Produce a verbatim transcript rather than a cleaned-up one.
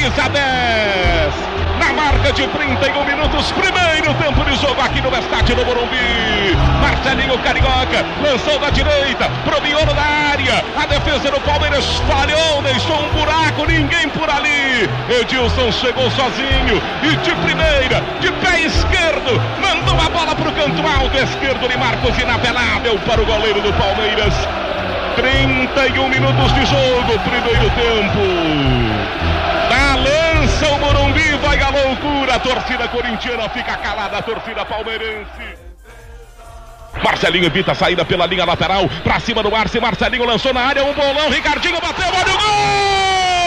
camisa dez. Na marca de trinta e um minutos, primeiro tempo de jogo aqui no estádio do Morumbi. Marcelinho Carioca lançou da direita pro miolo da área. A defesa do Palmeiras falhou, deixou um buraco, ninguém por ali. Edilson chegou sozinho e de primeira, de pé esquerdo, mandou a bola pro canto alto esquerdo de Marcos, inapelável para o goleiro do Palmeiras. trinta e um minutos de jogo, primeiro tempo. Da lança o Morumbi, vai a loucura. A torcida corintiana fica calada, a torcida palmeirense. Marcelinho evita a saída pela linha lateral, pra cima do Arce. Marcelinho lançou na área, um bolão, Ricardinho bateu, olha o gol!